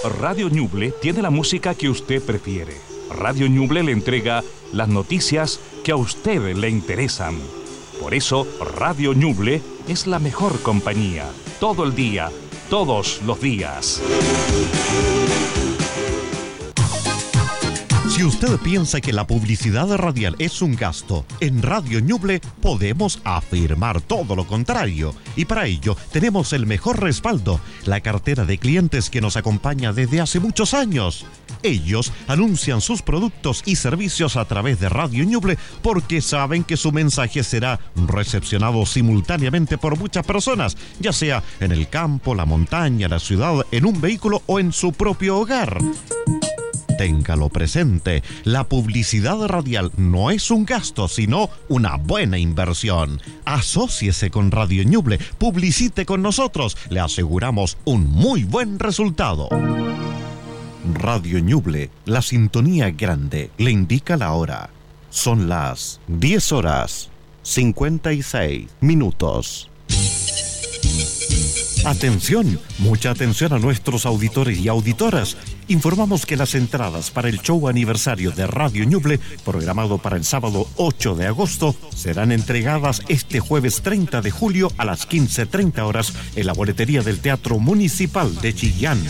Radio Ñuble tiene la música que usted prefiere. Radio Ñuble le entrega las noticias que a usted le interesan. Por eso, Radio Ñuble es la mejor compañía. Todo el día, todos los días. Si usted piensa que la publicidad radial es un gasto, en Radio Ñuble podemos afirmar todo lo contrario. Y para ello tenemos el mejor respaldo, la cartera de clientes que nos acompaña desde hace muchos años. Ellos anuncian sus productos y servicios a través de Radio Ñuble porque saben que su mensaje será recepcionado simultáneamente por muchas personas, ya sea en el campo, la montaña, la ciudad, en un vehículo o en su propio hogar. Téngalo presente, la publicidad radial no es un gasto, sino una buena inversión. Asóciese con Radio Ñuble, publicite con nosotros, le aseguramos un muy buen resultado. Radio Ñuble, la sintonía grande, le indica la hora. Son las 10:56. Atención, mucha atención a nuestros auditores y auditoras. Informamos que las entradas para el show aniversario de Radio Ñuble, programado para el sábado 8 de agosto, serán entregadas este jueves 30 de julio a las 15:30 horas en la boletería del Teatro Municipal de Chillán.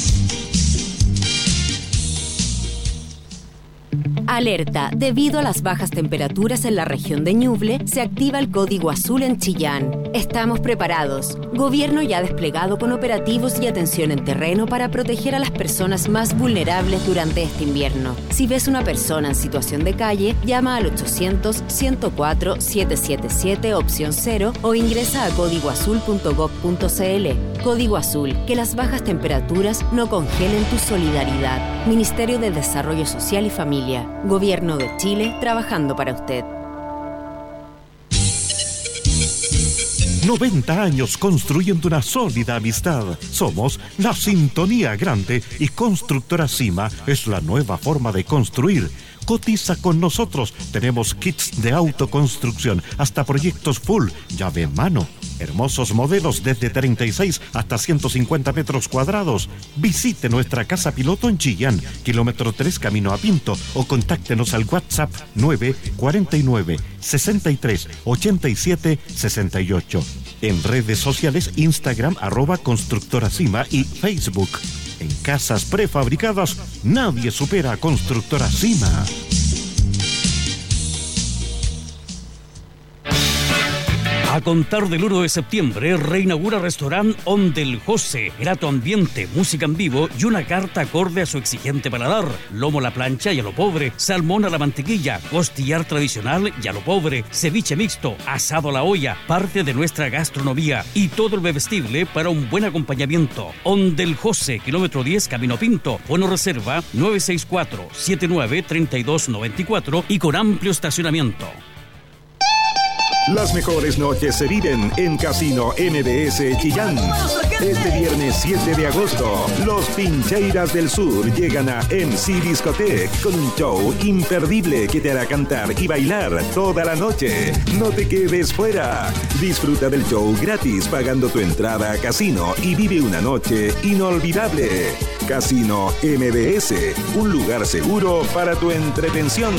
Alerta, debido a las bajas temperaturas en la región de Ñuble, se activa el código azul en Chillán. Estamos preparados. Gobierno ya desplegado con operativos y atención en terreno para proteger a las personas más vulnerables durante este invierno. Si ves una persona en situación de calle, llama al 800-104-777 opción 0 o ingresa a códigoazul.gov.cl. Código Azul, que las bajas temperaturas no congelen tu solidaridad. Ministerio de Desarrollo Social y Familia. Gobierno de Chile, trabajando para usted. 90 años construyendo una sólida amistad. Somos la sintonía grande y Constructora Cima es la nueva forma de construir. Cotiza con nosotros. Tenemos kits de autoconstrucción hasta proyectos full, llave en mano. Hermosos modelos desde 36 hasta 150 metros cuadrados. Visite nuestra casa piloto en Chillán, kilómetro 3 camino a Pinto, o contáctenos al WhatsApp 949 63 87 68. En redes sociales Instagram @Constructora Cima y Facebook. En casas prefabricadas, nadie supera a Constructora Cima. A contar del 1 de septiembre, reinaugura Restaurant On del José. Grato ambiente, música en vivo y una carta acorde a su exigente paladar. Lomo a la plancha y a lo pobre, salmón a la mantequilla, costillar tradicional y a lo pobre, ceviche mixto, asado a la olla, parte de nuestra gastronomía y todo el bebestible para un buen acompañamiento. On del José, kilómetro 10, Camino Pinto. Bono reserva 964-793294 y con amplio estacionamiento. Las mejores noches se viven en Casino MBS Chillán. Este viernes 7 de agosto, los Pincheiras del Sur llegan a MC Discotech con un show imperdible que te hará cantar y bailar toda la noche. No te quedes fuera. Disfruta del show gratis pagando tu entrada a Casino y vive una noche inolvidable. Casino MBS, un lugar seguro para tu entretención.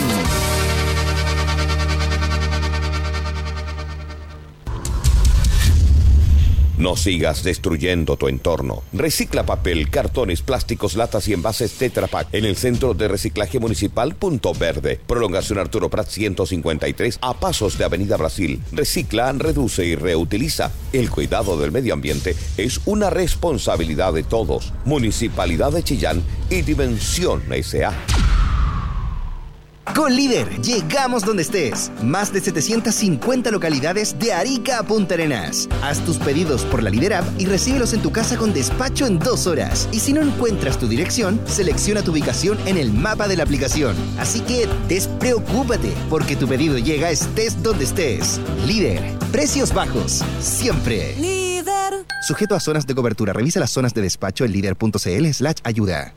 No sigas destruyendo tu entorno. Recicla papel, cartones, plásticos, latas y envases Tetra Pak en el Centro de Reciclaje Municipal Punto Verde. Prolongación Arturo Prat 153 a pasos de Avenida Brasil. Recicla, reduce y reutiliza. El cuidado del medio ambiente es una responsabilidad de todos. Municipalidad de Chillán y Dimensión S.A. Con Líder, llegamos donde estés. Más de 750 localidades de Arica a Punta Arenas. Haz tus pedidos por la Líder App y recíbelos en tu casa con despacho en 2 horas. Y si no encuentras tu dirección, selecciona tu ubicación en el mapa de la aplicación. Así que despreocúpate, porque tu pedido llega estés donde estés. Líder, precios bajos, siempre. Líder. Sujeto a zonas de cobertura. Revisa las zonas de despacho en líder.cl/ayuda.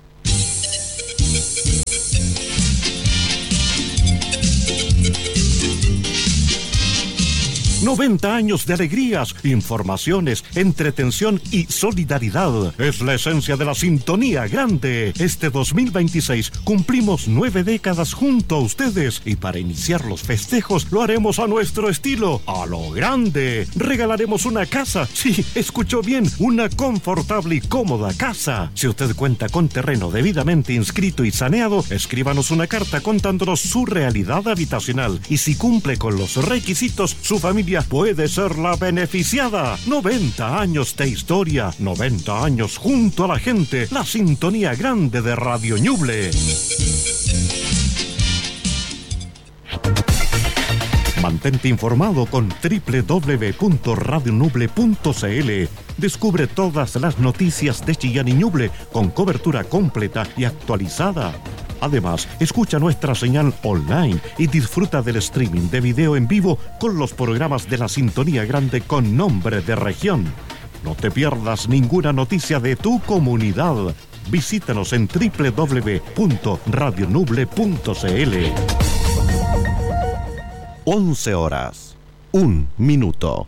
90 años de alegrías, informaciones, entretención y solidaridad. Es la esencia de la Sintonía Grande. Este 2026 cumplimos 9 décadas junto a ustedes y para iniciar los festejos lo haremos a nuestro estilo, a lo grande. Regalaremos una casa. Sí, escuchó bien, una confortable y cómoda casa. Si usted cuenta con terreno debidamente inscrito y saneado, escríbanos una carta contándonos su realidad habitacional y si cumple con los requisitos, su familia puede ser la beneficiada. 90 años de historia, 90 años junto a la gente, la Sintonía Grande de Radio Ñuble. Mantente informado con www.radionuble.cl. Descubre todas las noticias de Chillán y Ñuble con cobertura completa y actualizada. Además, escucha nuestra señal online y disfruta del streaming de video en vivo con los programas de la Sintonía Grande con nombre de región. No te pierdas ninguna noticia de tu comunidad. Visítanos en www.radionuble.cl. 11 horas, 1 minuto.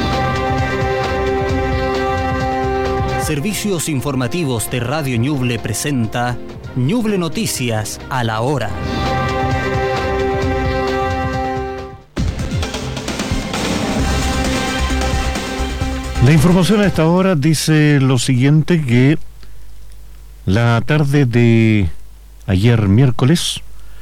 Servicios informativos de Radio Ñuble presenta Ñuble Noticias a la hora. La información a esta hora dice lo siguiente, que la tarde de ayer miércoles,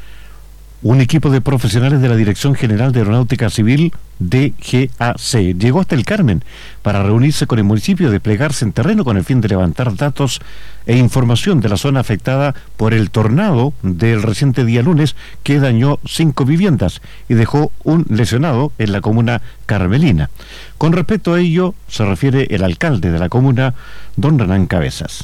un equipo de profesionales de la Dirección General de Aeronáutica Civil, DGAC, llegó hasta el Carmen para reunirse con el municipio y desplegarse en terreno con el fin de levantar datos e información de la zona afectada por el tornado del reciente día lunes que dañó 5 viviendas y dejó un lesionado en la comuna carmelina. Con respecto a ello, se refiere el alcalde de la comuna, don Renán Cabezas.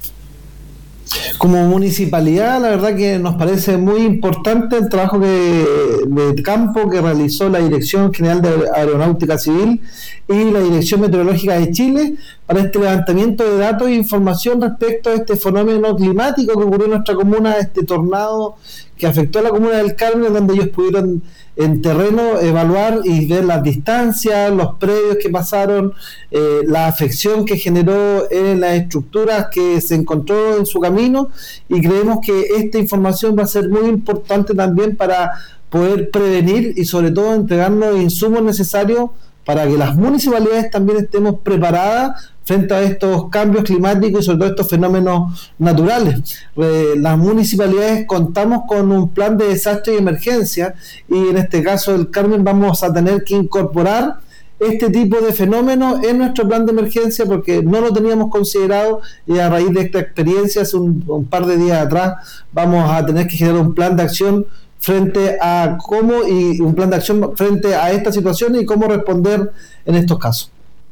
Como municipalidad, la verdad que nos parece muy importante el trabajo de campo que realizó la Dirección General de Aeronáutica Civil y la Dirección Meteorológica de Chile para este levantamiento de datos e información respecto a este fenómeno climático que ocurrió en nuestra comuna, este tornado que afectó a la comuna del Carmen, donde ellos pudieron en terreno evaluar y ver las distancias, los predios que pasaron, la afección que generó en las estructuras que se encontró en su camino, y creemos que esta información va a ser muy importante también para poder prevenir y sobre todo entregarnos insumos necesarios para que las municipalidades también estemos preparadas frente a estos cambios climáticos y sobre todo estos fenómenos naturales. Las municipalidades contamos con un plan de desastre y emergencia, y en este caso del Carmen vamos a tener que incorporar este tipo de fenómenos en nuestro plan de emergencia porque no lo teníamos considerado, y a raíz de esta experiencia hace un par de días atrás vamos a tener que generar un plan de acción frente a frente a esta situación y cómo responder en estos casos.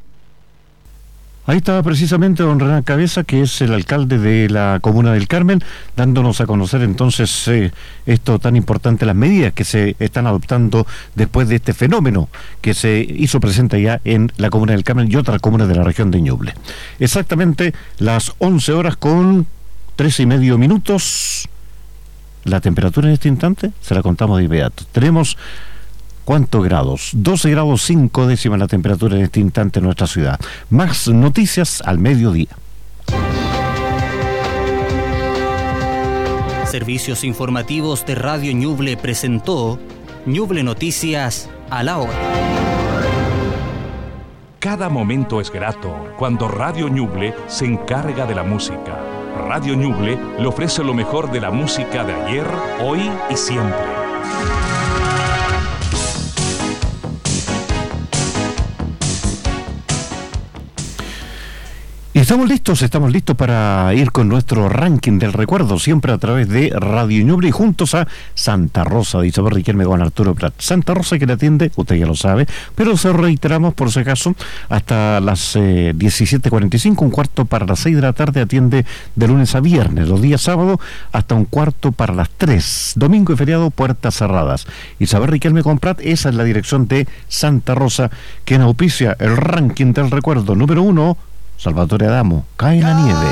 Ahí estaba precisamente don Renán Cabeza, que es el alcalde de la comuna del Carmen, dándonos a conocer entonces esto tan importante, las medidas que se están adoptando después de este fenómeno que se hizo presente ya en la comuna del Carmen y otras comunas de la región de Ñuble. Exactamente las 11 horas con 13:30 minutos. La temperatura en este instante se la contamos de inmediato. Tenemos ¿cuántos grados? 12 grados 5 décimas la temperatura en este instante en nuestra ciudad. Más noticias al mediodía. Servicios informativos de Radio Ñuble presentó Ñuble Noticias a la hora. Cada momento es grato cuando Radio Ñuble se encarga de la música. Radio Ñuble le ofrece lo mejor de la música de ayer, hoy y siempre. Estamos listos para ir con nuestro ranking del recuerdo, siempre a través de Radio Ñuble y juntos a Santa Rosa de Isabel Riquelme con Arturo Prat. Santa Rosa que le atiende, usted ya lo sabe, pero se reiteramos por si acaso, hasta las 17:45, un cuarto para las 6 de la tarde, atiende de lunes a viernes, los días sábados hasta un cuarto para las 3, domingo y feriado, puertas cerradas. Isabel Riquelme con Prat, esa es la dirección de Santa Rosa, quien auspicia el ranking del recuerdo número 1. Salvatore Adamo, Cae la nieve.